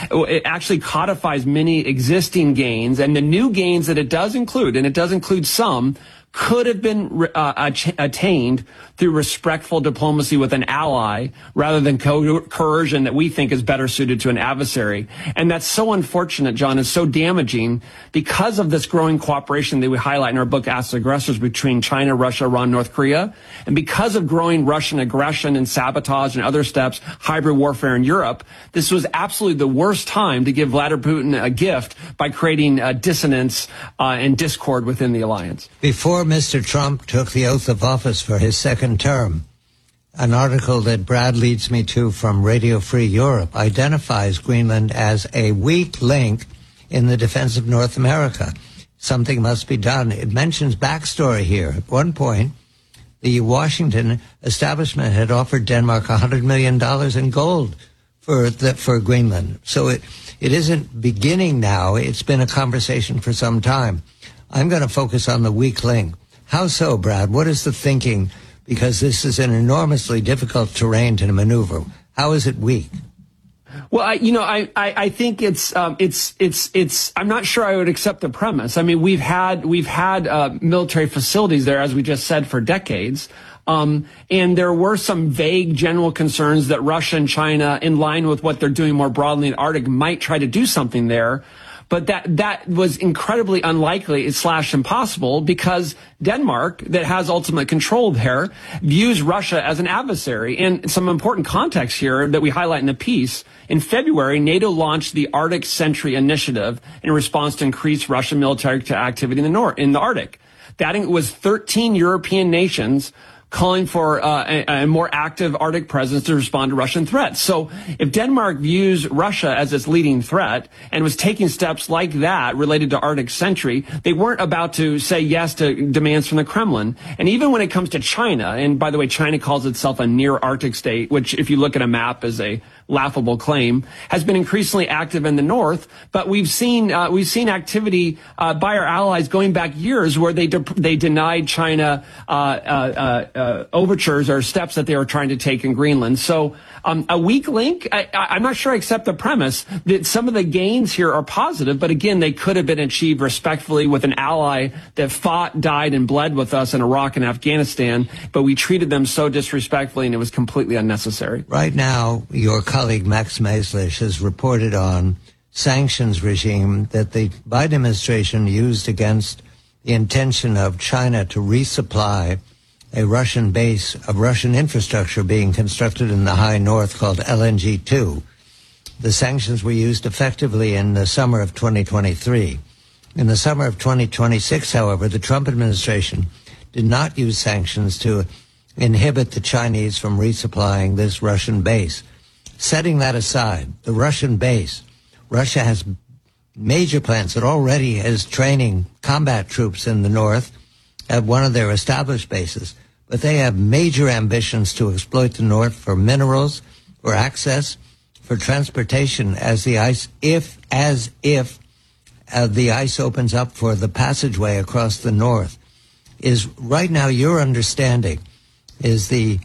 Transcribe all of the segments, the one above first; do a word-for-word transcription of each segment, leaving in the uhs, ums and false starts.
it actually codifies many existing gains, and the new gains that it does include, and it does include some, could have been uh, attained through respectful diplomacy with an ally rather than co- coercion that we think is better suited to an adversary. And that's so unfortunate, John, and so damaging because of this growing cooperation that we highlight in our book, Acts of Aggressors, between China, Russia, Iran, North Korea, and because of growing Russian aggression and sabotage and other steps, hybrid warfare in Europe. This was absolutely the worst time to give Vladimir Putin a gift by creating uh, dissonance uh, and discord within the alliance. Before Mister Trump took the oath of office for his second term, an article that Brad leads me to from Radio Free Europe identifies Greenland as a weak link in the defense of North America. Something must be done. It mentions backstory here. At one point, the Washington establishment had offered Denmark one hundred million dollars in gold for the, for Greenland. So it, it isn't beginning now. It's been a conversation for some time. I'm going to focus on the weak link. How so, Brad? What is the thinking? Because this is an enormously difficult terrain to maneuver. How is it weak? Well, I, you know, I, I, I think it's, um, it's, it's, it's, I'm not sure I would accept the premise. I mean, we've had, we've had, uh, military facilities there, as we just said, for decades. Um, and there were some vague general concerns that Russia and China, in line with what they're doing more broadly in Arctic, might try to do something there. But that, that was incredibly unlikely slash impossible because Denmark, that has ultimate control there, views Russia as an adversary. And some important context here that we highlight in the piece. In February, NATO launched the Arctic Sentry Initiative in response to increased Russian military activity in the North, in the Arctic. That was thirteen European nations calling for uh, a, a more active Arctic presence to respond to Russian threats. So if Denmark views Russia as its leading threat and was taking steps like that related to Arctic Sentry, they weren't about to say yes to demands from the Kremlin. And even when it comes to China, and by the way, China calls itself a near Arctic state, which if you look at a map is a laughable claim, has been increasingly active in the north. But we've seen uh, we've seen activity uh, by our allies going back years where they de- they denied China uh, uh, uh, overtures or steps that they were trying to take in Greenland. So um, a weak link. I, I'm not sure I accept the premise that some of the gains here are positive, but again, they could have been achieved respectfully with an ally that fought, died, and bled with us in Iraq and Afghanistan. But we treated them so disrespectfully, and it was completely unnecessary. Right now, your colleague Max Maislich has reported on sanctions regime that the Biden administration used against the intention of China to resupply a Russian base of Russian infrastructure being constructed in the high north called L N G two. The sanctions were used effectively in the summer of twenty twenty-three. In the summer of twenty twenty-six, however, the Trump administration did not use sanctions to inhibit the Chinese from resupplying this Russian base. Setting that aside, the Russian base, Russia has major plans. It already is training combat troops in the north at one of their established bases, but they have major ambitions to exploit the north for minerals, for access, for transportation as the ice, if, as if uh, the ice opens up for the passageway across the north. Is right now your understanding, is the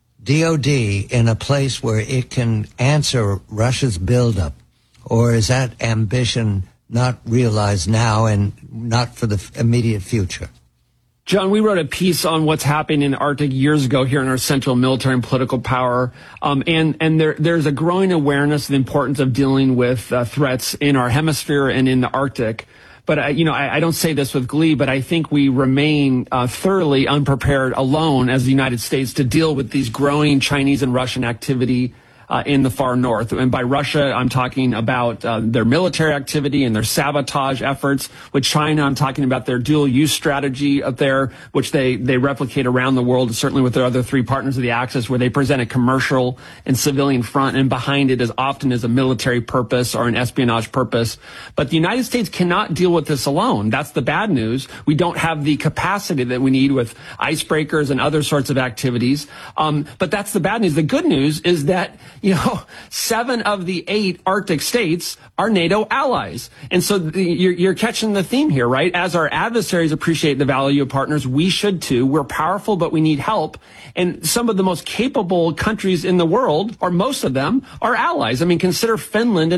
D O D in a place where it can answer Russia's buildup, or is that ambition not realized now and not for the immediate future? John, we wrote a piece on what's happening in the Arctic years ago here in our Central military and political power. Um, and, and there, there's a growing awareness of the importance of dealing with uh, threats in our hemisphere and in the Arctic. But, uh, you know, I, I don't say this with glee, but I think we remain uh, thoroughly unprepared alone as the United States to deal with these growing Chinese and Russian activity Uh, in the far north. And by Russia, I'm talking about uh, their military activity and their sabotage efforts. With China, I'm talking about their dual-use strategy up there, which they, they replicate around the world, certainly with their other three partners of the Axis, where they present a commercial and civilian front, and behind it as often as a military purpose or an espionage purpose. But the United States cannot deal with this alone. That's the bad news. We don't have the capacity that we need with icebreakers and other sorts of activities. Um, but that's the bad news. The good news is that You know, seven of the eight Arctic states are NATO allies. And so the, you're, you're catching the theme here, right? As our adversaries appreciate the value of partners, we should too. We're powerful, but we need help. And some of the most capable countries in the world, or most of them, are allies. I mean, consider Finland and